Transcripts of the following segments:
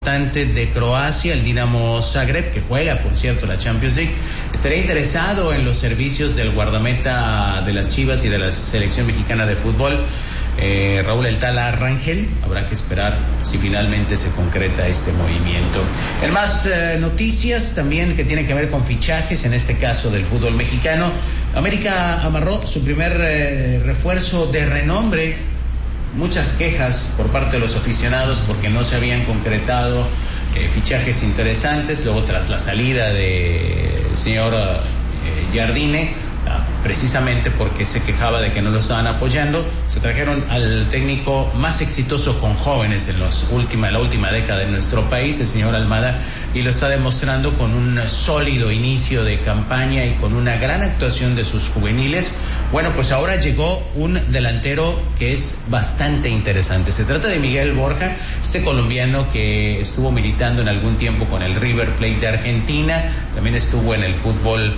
De Croacia, el Dinamo Zagreb, que juega, por cierto, la Champions League, estaría interesado en los servicios del guardameta de las Chivas y de la selección mexicana de fútbol, Raúl El Tala Rangel. Habrá que esperar si finalmente se concreta este movimiento. En más noticias también que tienen que ver con fichajes, en este caso del fútbol mexicano, América amarró su primer refuerzo de renombre. Muchas quejas por parte de los aficionados porque no se habían concretado fichajes interesantes. Luego, tras la salida del señor Jardine, precisamente porque se quejaba de que no lo estaban apoyando, se trajeron al técnico más exitoso con jóvenes en la última década de nuestro país, el señor Almada, y lo está demostrando con un sólido inicio de campaña y con una gran actuación de sus juveniles. Bueno, pues ahora llegó un delantero que es bastante interesante. Se trata de Miguel Borja, este colombiano que estuvo militando en algún tiempo con el River Plate de Argentina, también estuvo en el fútbol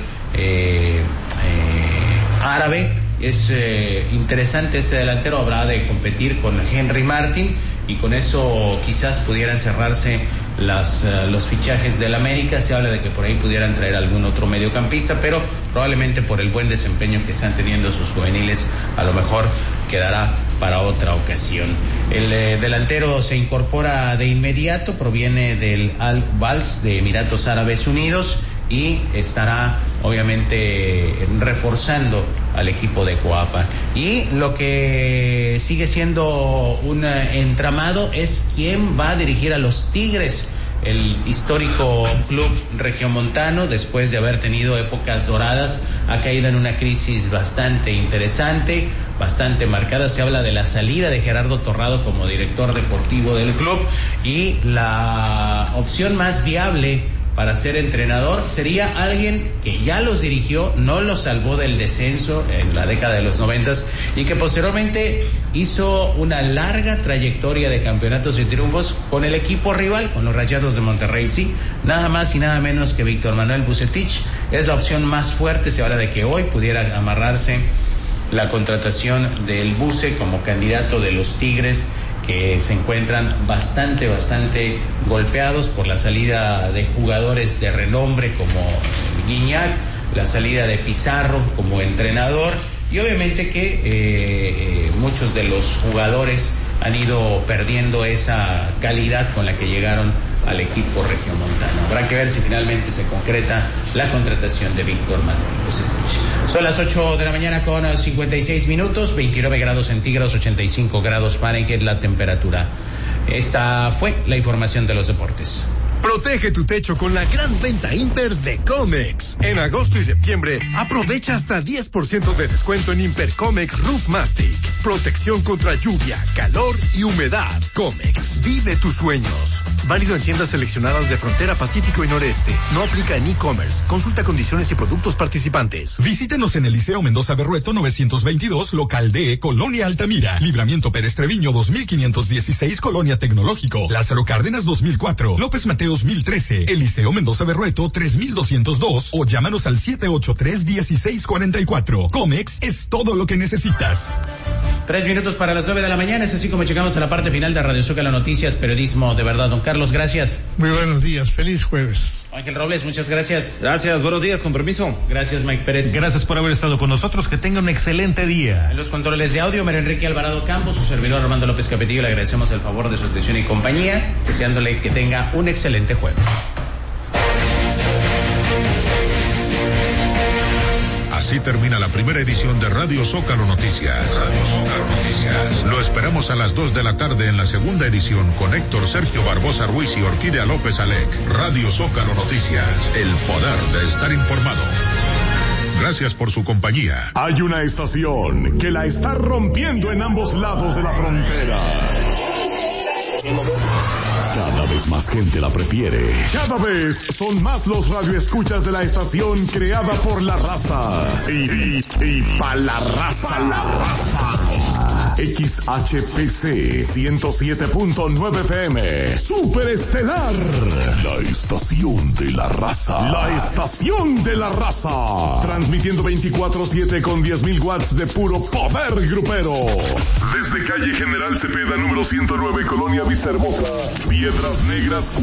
árabe. Es interesante este delantero. Habrá de competir con Henry Martin y con eso quizás pudieran cerrarse los fichajes del América. Se habla de que por ahí pudieran traer algún otro mediocampista, pero probablemente por el buen desempeño que están teniendo sus juveniles, a lo mejor quedará para otra ocasión. El delantero se incorpora de inmediato, proviene del Al-Bals de Emiratos Árabes Unidos y estará obviamente reforzando al equipo de Coapa. Y lo que sigue siendo un entramado es quién va a dirigir a los Tigres. El histórico club regiomontano, después de haber tenido épocas doradas, ha caído en una crisis bastante interesante, bastante marcada. Se habla de la salida de Gerardo Torrado como director deportivo del club, y la opción más viable para ser entrenador sería alguien que ya los dirigió, no los salvó del descenso en la década de los 90 y que posteriormente hizo una larga trayectoria de campeonatos y triunfos con el equipo rival, con los Rayados de Monterrey. Sí, nada más y nada menos que Víctor Manuel Vucetich es la opción más fuerte. Se habla de que hoy pudiera amarrarse la contratación del Buce como candidato de los Tigres, que se encuentran bastante golpeados por la salida de jugadores de renombre como Guiñac, la salida de Pizarro como entrenador, y obviamente que muchos de los jugadores han ido perdiendo esa calidad con la que llegaron al equipo regiomontano. Habrá que ver si finalmente se concreta la contratación de Víctor Manuel Vucetich. Son las 8 de la mañana con 56 minutos, 29 grados centígrados, 85 grados Fahrenheit la temperatura. Esta fue la información de los deportes. Protege tu techo con la gran venta Imper de Comex. En agosto y septiembre, aprovecha hasta 10% de descuento en Imper Comex Roof Mastic. Protección contra lluvia, calor y humedad. Comex, vive tus sueños. Válido en tiendas seleccionadas de Frontera Pacífico y Noreste. No aplica en e-commerce. Consulta condiciones y productos participantes. Visítenos en el Liceo Mendoza Berrueto 922, local D, Colonia Altamira. Libramiento Pérez Treviño 2516, Colonia Tecnológico. Lázaro Cárdenas 2004. López Mateos 2013, Eliseo Mendoza Berrueto 3202 o llámanos al 783-1644. Comex es todo lo que necesitas. 3 minutos para las 9 de la mañana, es así como llegamos a la parte final de Radio Zócalo Noticias, periodismo de verdad. Don Carlos, gracias. Muy buenos días, feliz jueves. Ángel Robles, muchas gracias. Gracias, buenos días, con permiso. Gracias, Mike Pérez. Gracias por haber estado con nosotros, que tenga un excelente día. En los controles de audio, Mario Enrique Alvarado Campos, su servidor Armando López Capetillo, le agradecemos el favor de su atención y compañía, deseándole que tenga un excelente jueves. Así termina la primera edición de Radio Zócalo Noticias. Radio Zócalo Noticias. Lo esperamos a las 2 de la tarde en la segunda edición con Héctor Sergio Barbosa Ruiz y Orquídea López Alec. Radio Zócalo Noticias. El poder de estar informado. Gracias por su compañía. Hay una estación que la está rompiendo en ambos lados de la frontera. Cada vez más gente la prefiere. Cada vez son más los radioescuchas de la estación creada por la raza. Y pa' la raza. XHPC 107.9 FM. Superestelar. La estación de la raza. La estación de la raza. Transmitiendo 24/7 con 10.000 watts de puro poder grupero. Desde calle General Cepeda, número 109, Colonia Vista Hermosa, Piedras Negras,